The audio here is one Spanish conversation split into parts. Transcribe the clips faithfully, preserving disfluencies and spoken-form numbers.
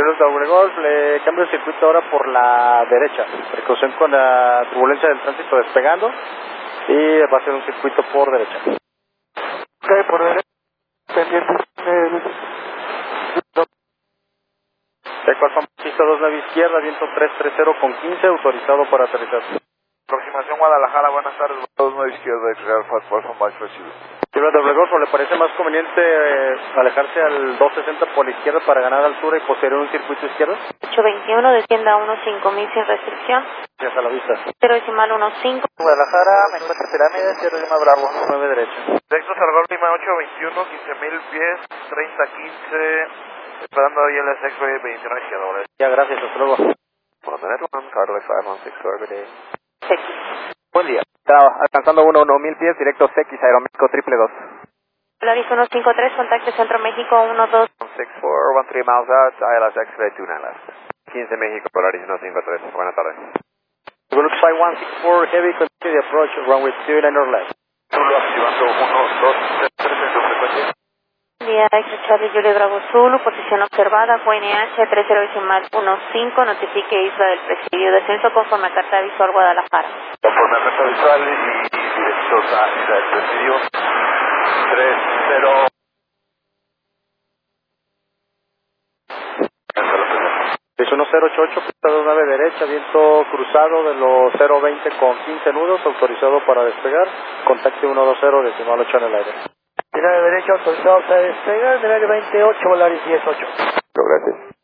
Pero doble golf, le cambio el circuito ahora por la derecha. Precaución con la turbulencia del tránsito despegando. Y va a ser un circuito por derecha. Ok, por derecha. Pendiente. De cual pista dos nueve izquierda, viento tres tres cero con quince, autorizado para aterrizar. Aproximación Guadalajara, buenas tardes. dos nueve izquierda, Real Fast Alpha Mike Recibe. Señor doble golf, ¿le parece más conveniente eh, alejarse al dos sesenta por la izquierda para ganar altura y posterior un circuito izquierdo? ocho veintiuno, descienda a uno cinco mil sin restricción. Ya está a la vista. cero decimal uno cinco. Guadalajara, me encuentra pirámide, cero Lima Bravo. nueve derecha. Texas Salvador Lima ocho veintiuno, quince mil pies, treinta quince. Esperando ahí el S X veintiuno izquierda. Ya, gracias, hasta luego. Por tener one, Carlos cinco uno seis Orbit. X. Buen día. Estaba alcanzando uno uno mil pies, directo C X, Aeroméxico triple dos. Polaris uno cinco tres, contacto Centro México uno dos. six four, one three miles out, I L S X-ray two nine left. quince México, Polaris uno cinco tres. Buenas tardes. Group five one six four, heavy, continue the approach, runway two nine or left. Zulu activando uno dos tres en su frecuencia. Día X Charlie Julie Bravo Zulu, posición observada, Q N H tres cero decimal uno cinco, notifique Isla del Presidio, descenso conforme a carta visual Guadalajara. Conforme a carta visual y directos a Isla del Presidio, tres cero. Es uno cero ocho ocho, pista dos nueve derecha, viento cruzado de los cero veinte con quince nudos, autorizado para despegar, contacte uno dos cero, decimal ocho en el aire. Tira de derecha, autorizado para despegar, del área veintiocho, Polaris diez ocho. Gracias.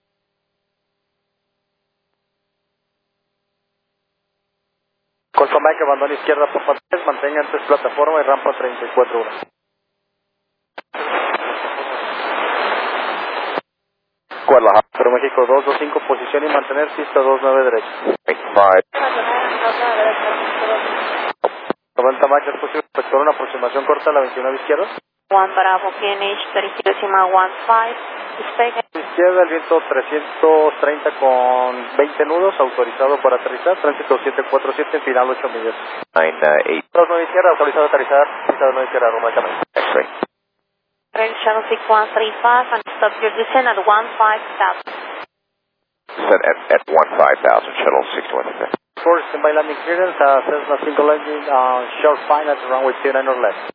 Costa Mike, abandona izquierda por tres, mantenga en tres plataforma y rampa treinta y cuatro uno. Guadalajara. Pero México dos dos cinco, posición y mantener pista dos nueve derecha. noventa Mike, es posible efectuar una aproximación corta a la veintinueve izquierda. Juan Bravo, Q N H tres cero decimal uno cinco, despegue. Izquierda, el viento trescientos treinta con veinte nudos, autorizado para aterrizar, tránsito siete cuatro siete, final ocho millas. dos nueve izquierda, autorizado a aterrizar, pista dos nueve izquierda, rumbo al camino. X-ray. Trail Channel six one three five and stop your descent at one five thousand. Set at, at one five thousand, shuttle six one six. First, standby landing clearance, uh, Cessna single engine, uh, short fine at runway two nine or left.